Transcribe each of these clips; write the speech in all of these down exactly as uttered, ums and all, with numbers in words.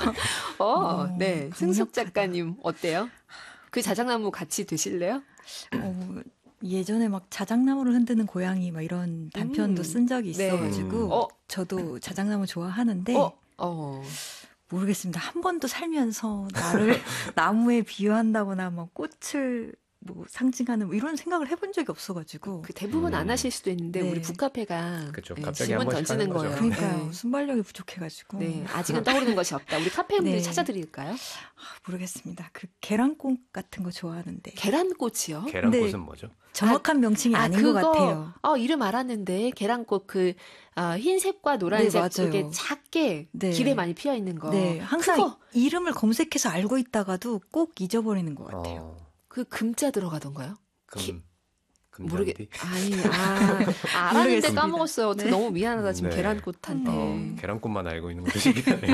어, 어, 네. 승숙 강력하다. 작가님 어때요? 그 자작나무 같이 드실래요? 어, 예전에 막 자작나무를 흔드는 고양이 막 이런 단편도 음, 쓴 적이 네. 있어가지고 어, 저도 자작나무 좋아하는데 어, 어. 모르겠습니다. 한 번도 살면서 나를 나무에 비유한다거나 뭐 꽃을 뭐 상징하는 뭐 이런 생각을 해본 적이 없어가지고. 그 대부분 안 음. 하실 수도 있는데 네. 우리 북카페가 그쵸. 네, 갑자기 질문 한 번씩 던지는 하는 거죠. 거예요. 그러니까요. 네. 순발력이 부족해가지고. 네, 아직은 떠오르는 것이 없다. 우리 카페분들 네. 찾아드릴까요? 아, 모르겠습니다. 그 계란꽃 같은 거 좋아하는데. 계란꽃이요? 계란꽃은 네. 뭐죠? 정확한 명칭이 아, 아닌 그거, 것 같아요. 어, 이름 알았는데, 계란꽃 그, 아, 흰색과 노란색, 네, 맞아요. 이렇게 작게 네. 길에 많이 피어 있는 거. 네, 항상 그거, 이름을 검색해서 알고 있다가도 꼭 잊어버리는 것 같아요. 어, 그 금자 들어가던가요? 금, 모르겠, 금잔디? 아니, 아, 아, 알았는데 모르겠습니다. 까먹었어요. 어떻게 네. 너무 미안하다, 지금 네. 계란꽃한테. 어, 계란꽃만 알고 있는 것도 신기하네요.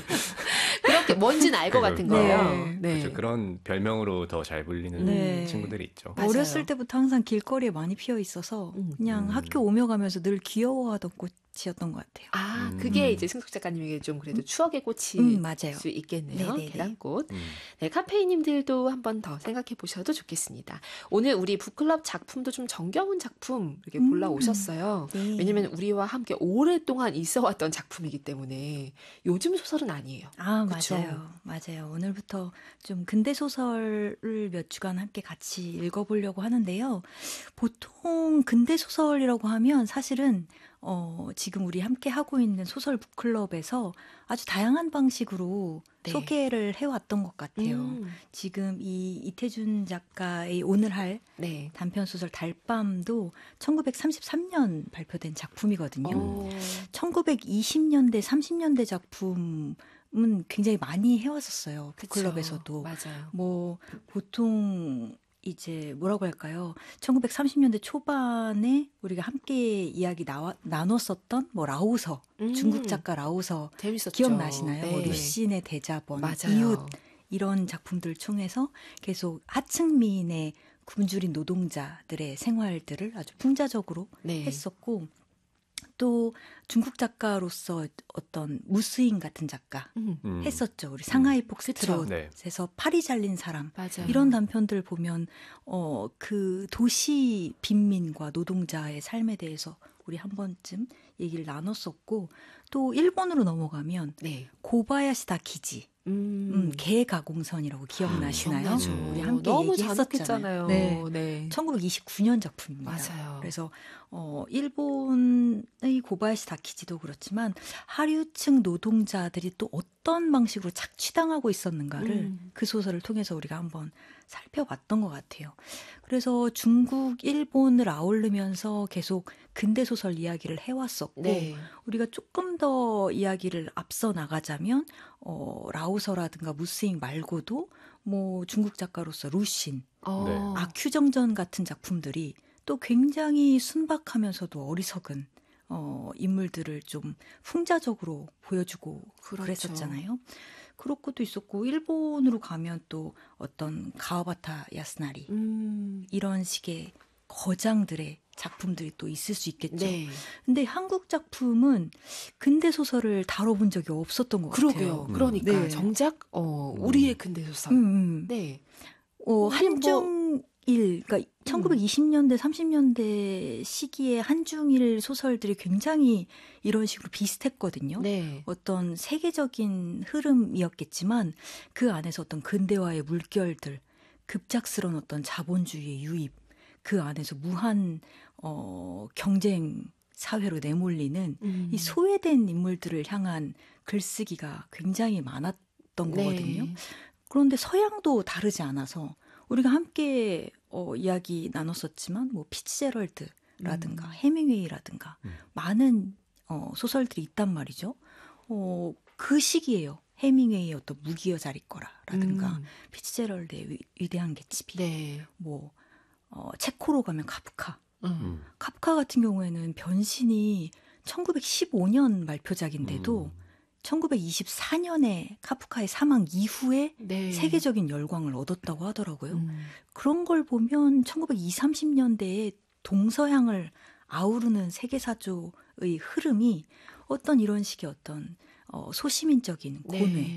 그렇게 뭔지는 알 것 같은 그러니까. 거예요. 네. 네. 그렇죠. 그런 별명으로 더 잘 불리는 네. 친구들이 있죠. 맞아요. 어렸을 때부터 항상 길거리에 많이 피어 있어서 음. 그냥 음. 학교 오며 가면서 늘 귀여워하던 꽃이었던 것 같아요. 아, 음. 그게 이제 승숙 작가님에게 좀 그래도 추억의 꽃이 음, 맞아요. 수 있겠네요. 네네네. 계란꽃. 음. 네, 카페인님들도 한 번 더 생각해 보셔도 좋겠습니다. 오늘 우리 북클럽 작품도 좀 정겨운 작품 이렇게 음. 골라오셨어요. 네. 왜냐면 우리와 함께 오랫동안 있어왔던 작품이기 때문에 요즘 소설은 아니에요. 아, 그쵸? 맞아요. 맞아요. 오늘부터 좀 근대 소설을 몇 주간 함께 같이 읽어보려고 하는데요. 보통 근대 소설이라고 하면 사실은 어, 지금 우리 함께 하고 있는 소설 북클럽에서 아주 다양한 방식으로 네. 소개를 해왔던 것 같아요. 음, 지금 이 이태준 작가의 오늘 할 네. 단편소설 달밤도 천구백삼십삼 년 발표된 작품이거든요. 어, 천구백이십 년대, 삼십 년대 작품은 굉장히 많이 해왔었어요. 그쵸. 북클럽에서도. 맞아요. 뭐, 보통, 이제, 뭐라고 할까요? 천구백삼십 년대 초반에 우리가 함께 이야기 나와, 나눴었던, 뭐, 라오서, 음. 중국 작가 라오서. 재밌었죠. 기억나시나요? 네. 뭐, 류신의 대자본, 맞아요. 이웃, 이런 작품들 통해서 계속 하층민의 굶주린 노동자들의 생활들을 아주 풍자적으로 네. 했었고, 또 중국 작가로서 어떤 무스인 같은 작가 음, 음. 했었죠. 우리 상하이 그쵸. 폭스트롯에서 네. 팔이 잘린 사람 맞아요. 이런 단편들 보면 어, 그 도시 빈민과 노동자의 삶에 대해서 우리 한 번쯤 얘기를 나눴었고 또 일본으로 넘어가면 네. 고바야시 다키지 음, 음, 개가공선이라고 기억나시나요? 기억나죠. 음. 우리 함께 너무 얘기했었잖아요. 잔혹했잖아요. 네. 네. 천구백이십구 년 작품입니다. 맞아요. 그래서 어 일본의 고바야시 다키지도 그렇지만 하류층 노동자들이 또 어떤 방식으로 착취당하고 있었는가를 음. 그 소설을 통해서 우리가 한번 살펴봤던 것 같아요. 그래서 중국, 일본을 아우르면서 계속 근대 소설 이야기를 해왔었고 네. 우리가 조금 더 이야기를 앞서 나가자면 어 라오서라든가 무스잉 말고도 뭐 중국 작가로서 루신, 어. 네. 아큐정전 같은 작품들이 또 굉장히 순박하면서도 어리석은 어, 인물들을 좀 풍자적으로 보여주고 그렇죠. 그랬었잖아요. 그런 것도 있었고 일본으로 가면 또 어떤 가와바타 야스나리 음. 이런 식의 거장들의 작품들이 또 있을 수 있겠죠. 네. 근데 한국 작품은 근대 소설을 다뤄본 적이 없었던 것 그러게요. 같아요. 그러니까 네. 정작 어 우리의 근대 소설. 음, 음. 네. 어, 우리는 한중일, 그러니까 천구백이십 년대, 삼십 년대 시기에 한중일 소설들이 굉장히 이런 식으로 비슷했거든요. 네. 어떤 세계적인 흐름이었겠지만 그 안에서 어떤 근대화의 물결들, 급작스러운 어떤 자본주의의 유입, 그 안에서 무한 어, 경쟁 사회로 내몰리는 음. 이 소외된 인물들을 향한 글쓰기가 굉장히 많았던 네. 거거든요. 그런데 서양도 다르지 않아서 우리가 함께 어, 이야기 나눴었지만 뭐 피츠제럴드라든가 음. 해밍웨이라든가 음. 많은 어, 소설들이 있단 말이죠. 어, 그 시기에요. 해밍웨이의 어떤 무기여 자리 거라라든가 음. 피츠제럴드의 위, 위대한 개츠비, 네. 뭐 어, 체코로 가면 카프카. 음. 음. 카프카 같은 경우에는 변신이 천구백십오 년 말표작인데도 음. 천구백이십사 년에 카프카의 사망 이후에 네. 세계적인 열광을 얻었다고 하더라고요. 음. 그런 걸 보면 천구백이십, 삼십 년대에 동서양을 아우르는 세계사조의 흐름이 어떤 이런 식의 어떤 어, 소시민적인 고뇌, 네.